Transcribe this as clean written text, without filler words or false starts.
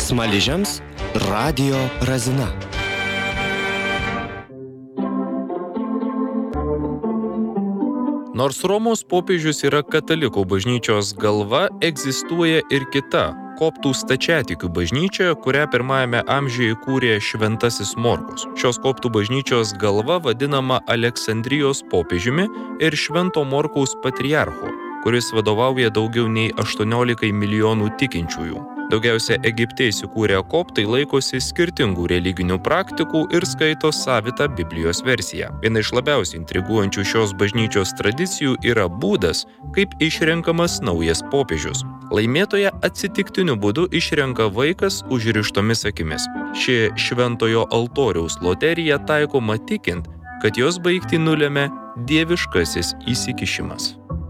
Smaližiams Radio Razina. Nors Romos popiežius yra katalikų bažnyčios galva, egzistuoja ir kita koptų stačiatikių bažnyčia, kurią pirmajame amžiuje įkūrė Šventasis Morkus. Šios koptų bažnyčios galva vadinama Aleksandrijos popiežiumi ir Švento Morkaus patriarchu, kuris vadovauja daugiau nei 18 milijonų tikinčiųjų. Daugiausia Egipte įsikūrę koptai laikosi skirtingų religinių praktikų ir skaito savitą Biblijos versiją. Viena iš labiausiai intriguojančių šios bažnyčios tradicijų yra būdas, kaip išrenkamas naujas popiežius. Laimėtoją atsitiktiniu būdu išrenka vaikas užrištomis akimis. Ši šventojo altoriaus loterija taikoma tikint, kad jos baigtį nulemia dieviškasis įsikišimas.